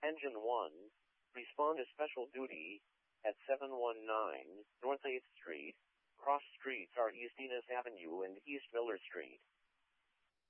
Engine 1, respond to special duty at 719 North 8th Street. Cross streets are East Enos Avenue and East Miller Street.